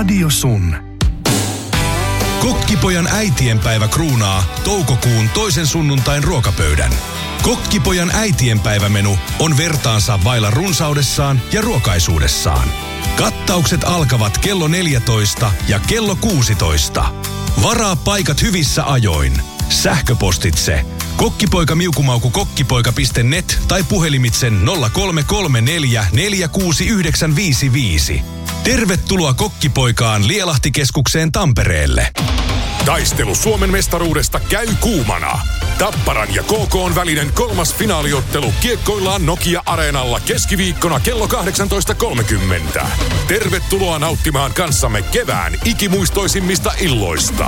Radio Sun. Kokkipojan äitienpäivä kruunaa toukokuun toisen sunnuntain ruokapöydän. Kokkipojan äitienpäivämenu on vertaansa vailla runsaudessaan ja ruokaisuudessaan. Kattaukset alkavat kello 14 ja kello 16. Varaa paikat hyvissä ajoin. Sähköpostitse kokkipoikamiukumauku.kokkipoika.net tai puhelimitsen 0334 469555. Tervetuloa Kokkipoikaan Lielahtikeskukseen Tampereelle. Taistelu Suomen mestaruudesta käy kuumana. Tapparan ja KK:n välinen 3. finaaliottelu kiekkoillaan Nokia-areenalla keskiviikkona kello 18.30. Tervetuloa nauttimaan kanssamme kevään ikimuistoisimmista illoista.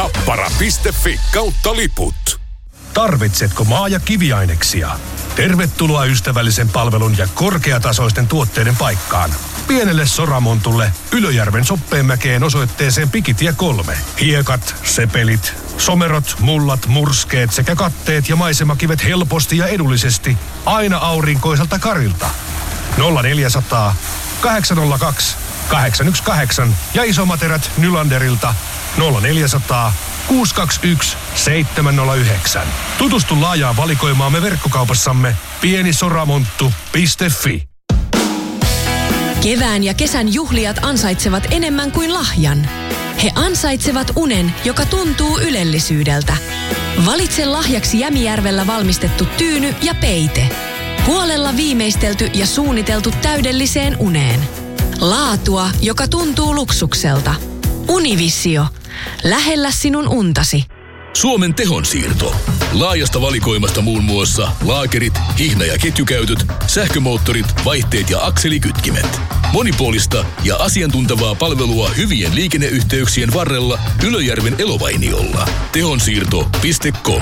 Tappara.fi/liput. Tarvitsetko maa- ja kiviaineksia? Tervetuloa ystävällisen palvelun ja korkeatasoisten tuotteiden paikkaan. Pienelle Soramontulle Ylöjärven Soppeenmäkeen osoitteeseen Pikitie 3. Hiekat, sepelit, somerot, mullat, murskeet sekä katteet ja maisemakivet helposti ja edullisesti aina aurinkoiselta Karilta. 0400 802 818 ja isomaterät Nylanderilta 0400 621 709. Tutustu laajaan valikoimaamme verkkokaupassamme pienisoramonttu.fi. Kevään ja kesän juhlijat ansaitsevat enemmän kuin lahjan. He ansaitsevat unen, joka tuntuu ylellisyydeltä. Valitse lahjaksi Jämijärvellä valmistettu tyyny ja peite. Huolella viimeistelty ja suunniteltu täydelliseen uneen. Laatua, joka tuntuu luksukselta. Univisio. Lähellä sinun untasi. Suomen tehonsiirto. Laajasta valikoimasta muun muassa laakerit, hihna- ja ketjukäytöt, sähkömoottorit, vaihteet ja akselikytkimet. Monipuolista ja asiantuntevaa palvelua hyvien liikenneyhteyksien varrella Ylöjärven Elovainiolla. Tehonsiirto.com.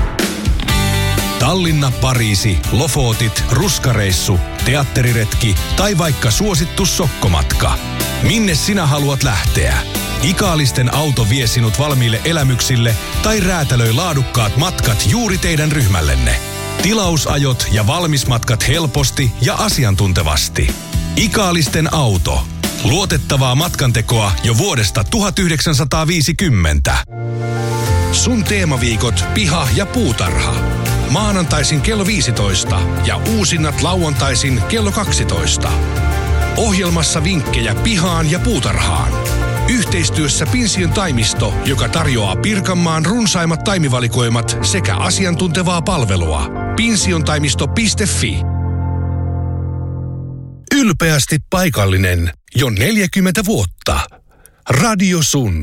Tallinna, Pariisi, Lofotit, Ruskareissu, teatteriretki tai vaikka suosittu sokkomatka. Minne sinä haluat lähteä? Ikaalisten auto vie sinut valmiille elämyksille tai räätälöi laadukkaat matkat juuri teidän ryhmällenne. Tilausajot ja valmismatkat helposti ja asiantuntevasti. Ikaalisten auto. Luotettavaa matkantekoa jo vuodesta 1950. Sun teemaviikot, piha ja puutarha. Maanantaisin kello 15 ja uusinnat lauantaisin kello 12. Ohjelmassa vinkkejä pihaan ja puutarhaan. Yhteistyössä Pinsion taimisto, joka tarjoaa Pirkanmaan runsaimmat taimivalikoimat sekä asiantuntevaa palvelua. Pinsiontaimisto.fi. Ylpeästi paikallinen jo 40 vuotta. Radio Sun.